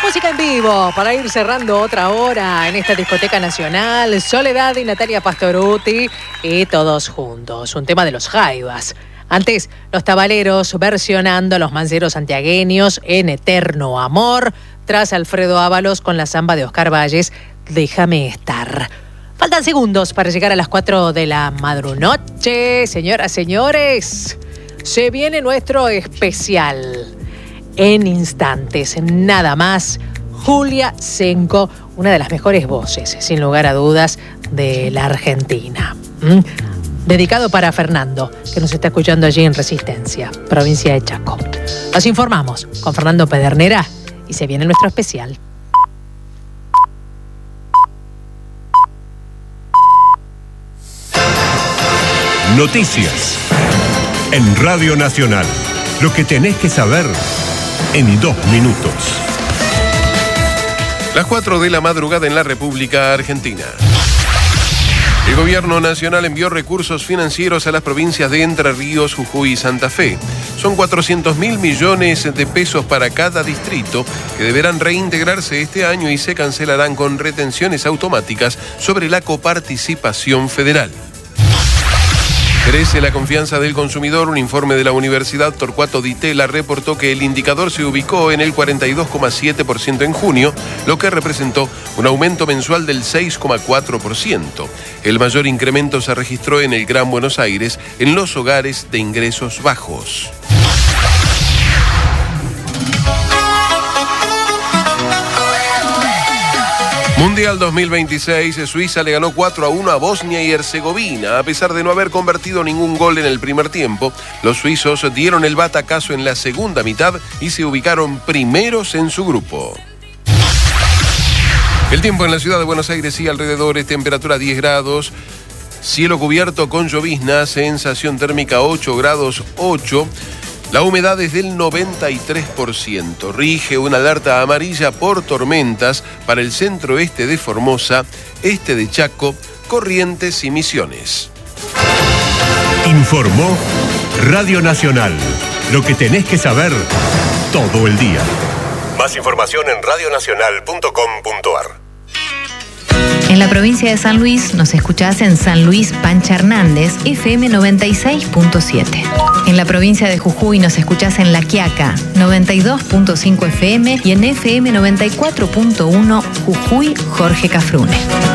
Música en vivo para ir cerrando otra hora en esta discoteca nacional. Soledad y Natalia Pastorutti y todos juntos. Un tema de los Jaivas. Antes, los Tabaleros versionando a los manceros santiagueños en Eterno Amor. Tras Alfredo Ábalos con la samba de Oscar Valles, Déjame Estar. Faltan segundos para llegar a las 4 de la madrunoche. Señoras, señores, se viene nuestro especial. En instantes, nada más, Julia Senko, una de las mejores voces, sin lugar a dudas, de la Argentina. Dedicado para Fernando, que nos está escuchando allí en Resistencia, provincia de Chaco. Nos informamos con Fernando Pedernera y se viene nuestro especial. Noticias en Radio Nacional. Lo que tenés que saber en 2 minutos. Las 4 de la madrugada en la República Argentina. El gobierno nacional envió recursos financieros a las provincias de Entre Ríos, Jujuy y Santa Fe. Son 400.000 millones de pesos para cada distrito que deberán reintegrarse este año y se cancelarán con retenciones automáticas sobre la coparticipación federal. Crece la confianza del consumidor. Un informe de la Universidad Torcuato Di Tella reportó que el indicador se ubicó en el 42,7% en junio, lo que representó un aumento mensual del 6,4%. El mayor incremento se registró en el Gran Buenos Aires, en los hogares de ingresos bajos. Mundial 2026, Suiza le ganó 4-1 a Bosnia y Herzegovina. A pesar de no haber convertido ningún gol en el primer tiempo, los suizos dieron el batacazo en la segunda mitad y se ubicaron primeros en su grupo. El tiempo en la ciudad de Buenos Aires y alrededores, temperatura 10 grados, cielo cubierto con llovizna, sensación térmica 8 grados 8. La humedad es del 93%. Rige una alerta amarilla por tormentas para el centro-este de Formosa, este de Chaco, Corrientes y Misiones. Informó Radio Nacional. Lo que tenés que saber todo el día. Más información en radionacional.com.ar. En la provincia de San Luis nos escuchás en San Luis Pancha Hernández, FM 96.7. En la provincia de Jujuy nos escuchás en La Quiaca, 92.5 FM y en FM 94.1 Jujuy Jorge Cafrune.